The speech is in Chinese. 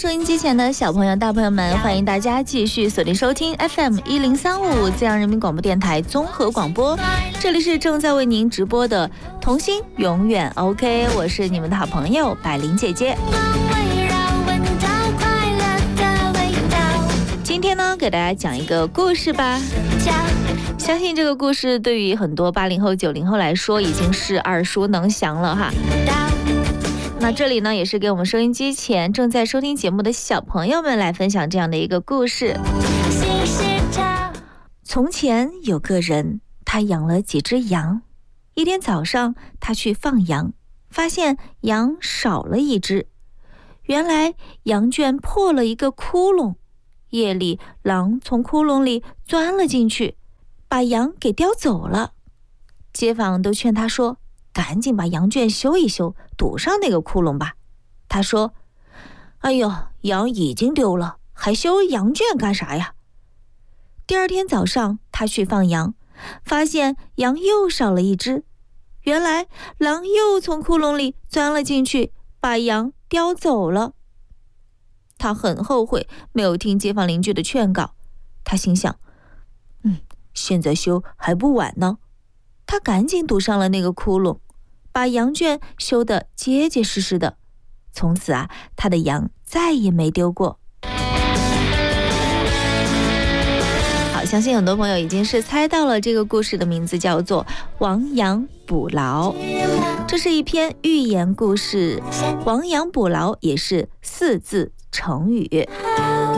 收音机前的小朋友大朋友们，欢迎大家继续锁定收听 FM1035 自然人民广播电台综合广播，这里是正在为您直播的童心永远 OK， 我是你们的好朋友百灵姐姐。今天呢，给大家讲一个故事吧。相信这个故事对于很多80后、90后来说已经是耳熟能详了哈。那这里呢，也是给我们收音机前正在收听节目的小朋友们来分享这样的一个故事。从前有个人，他养了几只羊。一天早上，他去放羊，发现羊少了一只。原来羊圈破了一个窟窿，夜里狼从窟窿里钻了进去，把羊给叼走了。街坊都劝他说，赶紧把羊圈修一修，堵上那个窟窿吧。他说，哎呦，羊已经丢了，还修羊圈干啥呀？第二天早上，他去放羊，发现羊又少了一只。原来狼又从窟窿里钻了进去，把羊叼走了。他很后悔没有听街坊邻居的劝告，他心想，现在修还不晚呢。他赶紧堵上了那个窟窿，把羊圈修得结结实实的。从此啊，他的羊再也没丢过。好，相信很多朋友已经是猜到了这个故事的名字叫做《亡羊补牢》。这是一篇寓言故事，亡羊补牢也是4字成语。